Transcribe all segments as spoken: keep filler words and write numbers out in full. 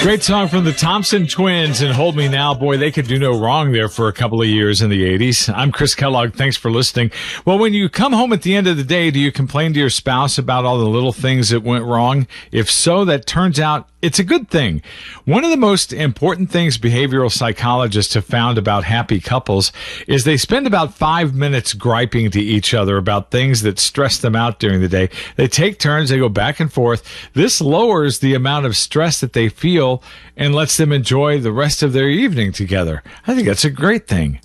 Great song from the Thompson Twins and Hold Me Now. Boy, they could do no wrong there for a couple of years in the eighties. I'm Chris Kellogg. Thanks for listening. Well, when you come home at the end of the day, do you complain to your spouse about all the little things that went wrong? If so, that turns out it's a good thing. One of the most important things behavioral psychologists have found about happy couples is they spend about five minutes griping to each other about things that stress them out during the day. They take turns, they go back and forth. This lowers the amount of stress that they feel and lets them enjoy the rest of their evening together. I think that's a great thing.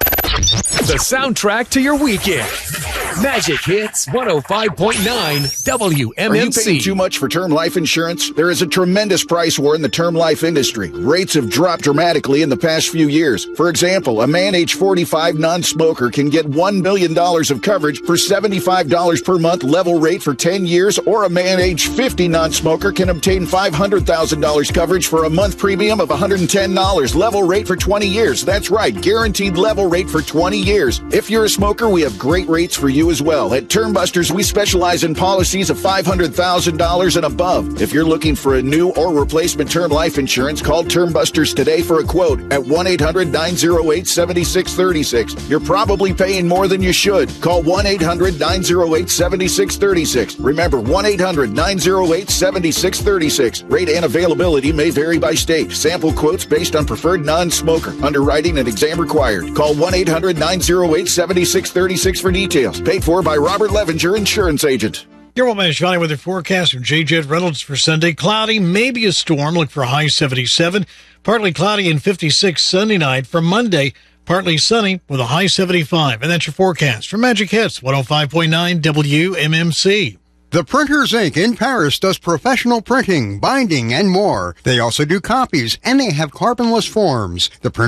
The soundtrack to your weekend. Magic Hits one oh five point nine W M M C. Are you paying too much for term life insurance? There is a tremendous price war in the term life industry. Rates have dropped dramatically in the past few years. For example, a man age forty-five non-smoker can get one million dollars of coverage for seventy-five dollars per month level rate for ten years, or a man age fifty non-smoker can obtain five hundred thousand dollars coverage for a month premium of one hundred ten dollars level rate for twenty years. That's right, guaranteed level rate for twenty years. If you're a smoker, we have great rates for you as well. At Termbusters, we specialize in policies of five hundred thousand dollars and above. If you're looking for a new or replacement term life insurance, call Termbusters today for a quote at one eight hundred nine oh eight seven six three six. You're probably paying more than you should. Call one eight hundred nine oh eight seven six three six. Remember, one eight hundred nine oh eight seven six three six. Rate and availability may vary by state. Sample quotes based on preferred non-smoker. Underwriting and exam required. Call one eight hundred nine oh eight seven six three six for details. Paid for by Robert Levenger, insurance agent. Your Wilmette Valley weather forecast from J Jet Reynolds for Sunday. Cloudy, maybe a storm. Look for a high seventy-seven. Partly cloudy and fifty-six Sunday night. For Monday, partly sunny with a high seventy-five. And that's your forecast from Magic Hits one oh five point nine W M M C. The Printers Incorporated in Paris does professional printing, binding, and more. They also do copies, and they have carbonless forms. The